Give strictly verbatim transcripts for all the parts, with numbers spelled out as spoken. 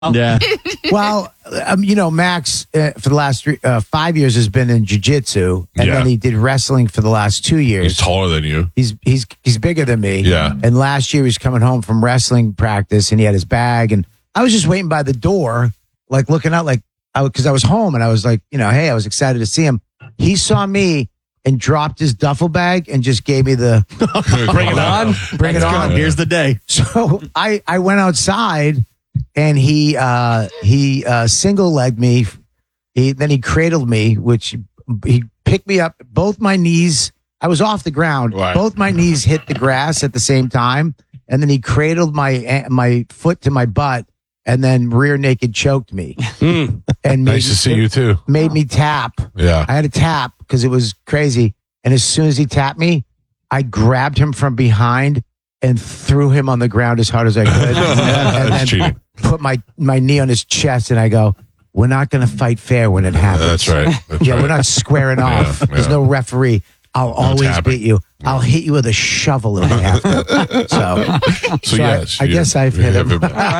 Yeah. Well, um, you know, Max uh, for the last three, uh, five years has been in jiu-jitsu, and Yeah. then he did wrestling for the last two years. He's taller than you. He's he's he's bigger than me. Yeah. And last year he was coming home from wrestling practice, and he had his bag, and I was just waiting by the door, like looking out, like I because I was home, and I was like, you know, hey, I was excited to see him. He saw me and dropped his duffel bag and just gave me the Bring it on. bring it on. Here's the day. So I I went outside. And he uh, he uh, single legged me. He then he cradled me, which he picked me up. Both my knees, I was off the ground. Right. Both my knees hit the grass at the same time, and then he cradled my my foot to my butt, and then rear naked choked me. Mm. And made, Nice to see you too. Made me tap. Yeah. I had to tap because it was crazy. And as soon as he tapped me, I grabbed him from behind and threw him on the ground as hard as I could. and That's cheating. put my, my knee on his chest, and I go, we're not going to fight fair when it happens. That's right. That's yeah, right. we're not squaring off. Yeah, There's yeah. no referee. I'll always tapping. beat you. I'll hit you with a shovel if I have to. So, So, so yes. I, I you- guess I've hit him.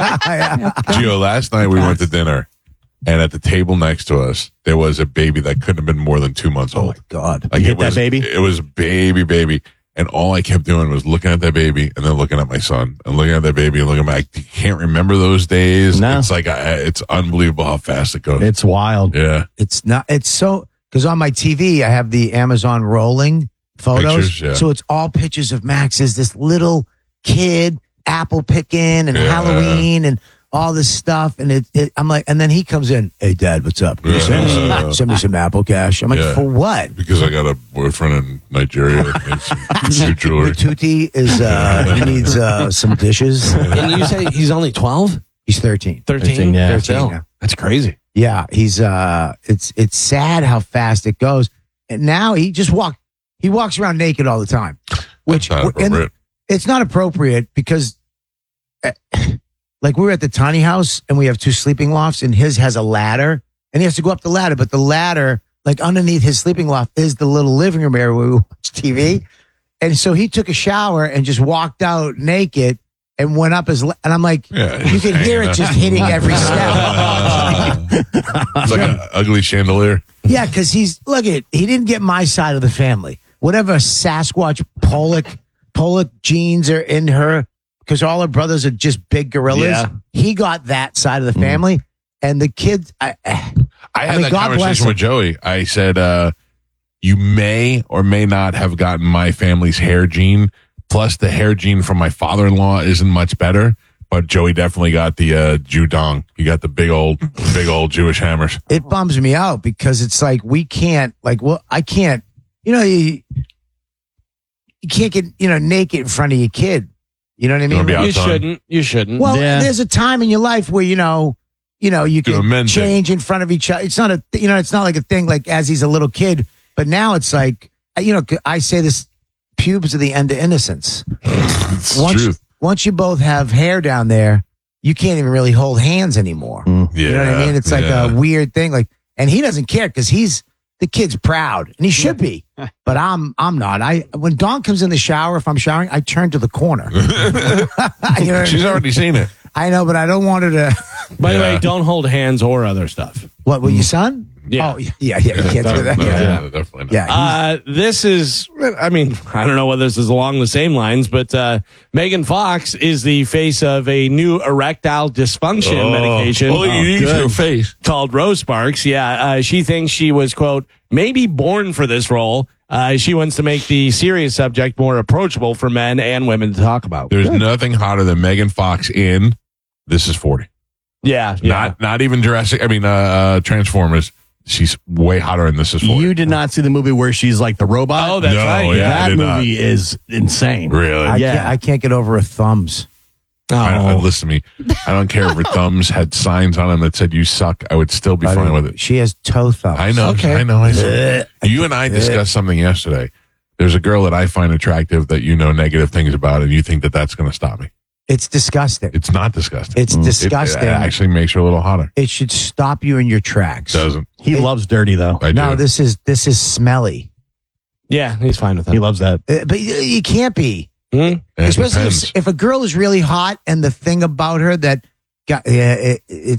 Gio, last night we went to dinner, and at the table next to us, there was a baby that couldn't have been more than two months Oh, my old. God. Like You it hit that was, baby? It was a baby, baby. And all I kept doing was looking at that baby and then looking at my son and looking at that baby and looking back. I can't remember those days. No. It's like, I, it's unbelievable how fast it goes. It's wild. yeah. It's not, it's so, because on my T V, I have the Amazon rolling photos. Pictures, yeah. So it's all pictures of Max as this little kid, apple picking and Yeah. Halloween and all this stuff. And it, it, I'm like, and then he comes in, hey, Dad, what's up? Yeah. Send, me some, send me some Apple Cash. I'm like, Yeah. for what? Because I got a boyfriend in Nigeria that needs some new jewelry. Tutti is, uh, he needs uh, some dishes. And you say he's only twelve? He's thirteen. thirteen? yeah. thirteen, yeah. That's crazy. Yeah, he's uh it's it's sad how fast it goes. And now he just walk he walks around naked all the time. Which That's not and appropriate. it's not appropriate because uh, like we were at the tiny house and we have two sleeping lofts, and his has a ladder and he has to go up the ladder, but the ladder, like underneath his sleeping loft, is the little living room area where we watch T V. And so he took a shower and just walked out naked and went up his, la- and I'm like, Yeah, you just can hear hanging it out. just hitting every step. It's like an ugly chandelier. Yeah, because he's look at he didn't get my side of the family. Whatever Sasquatch Pollock Pollock genes are in her, because all her brothers are just big gorillas. Yeah. He got that side of the family, and the kids. I, I had I mean, that God bless conversation him. with Joey. I said, uh, you may or may not have gotten my family's hair gene. Plus, the hair gene from my father-in-law isn't much better. But Joey definitely got the uh, Jew dong. He got the big old, big old Jewish hammers. it bums me out because it's like we can't like well I can't you know you you can't get you know naked in front of your kid. You know what I You wanna mean? be You outside? shouldn't. You shouldn't. Well, Yeah. there's a time in your life where you know, you know, you Do a can men's thing. change in front of each other. It's not a, you know, it's not like a thing like as he's a little kid. But now it's like, you know, I say this: pubes are the end of innocence. It's Once, truth. once you both have hair down there, you can't even really hold hands anymore. Yeah, You know what I mean? It's like yeah. a weird thing. Like, and he doesn't care because he's the kid's proud, and he should be. But I'm, I'm not. I when Dawn comes in the shower, if I'm showering, I turn to the corner. You know what I She's mean? already seen it. I know, but I don't want her to. By the Yeah. way, don't hold hands or other stuff. What with your son? Yeah. Oh, yeah, yeah. You can't do that. No, Yeah, yeah, definitely not. yeah. he's- Uh, this is, I mean, I don't know whether this is along the same lines, but uh, Megan Fox is the face of a new erectile dysfunction medication Oh, you use Good. your face. called Rose Sparks. Yeah, uh, she thinks she was, quote, maybe born for this role. Uh, she wants to make the serious subject more approachable for men and women to talk about. There's nothing hotter than Megan Fox in This Is forty. Yeah, yeah. Not not even Jurassic. I mean, uh, uh, Transformers. She's way hotter in This Is forty. You did not see the movie where she's like the robot? Oh, that's No, right. yeah. I that did not. movie is insane. Really? I, yeah. can't, I can't get over her thumbs. Oh. I, I, listen to me. I don't care if her thumbs had signs on them that said "you suck." I would still be I fine mean, with it. She has toe thumbs. I know. Okay. I know. I said, you and I discussed something yesterday. There's a girl that I find attractive that you know negative things about, and you think that that's going to stop me. It's disgusting. It's not disgusting. It's It- disgusting. It, actually makes her a little hotter. It should stop you in your tracks. Doesn't. He loves dirty, though. I No, do. this is this is smelly. Yeah, he's fine with that. He loves that. Uh, But you, you can't be. Hmm? It Especially depends. if, if a girl is really hot and the thing about her that got, yeah, it, it's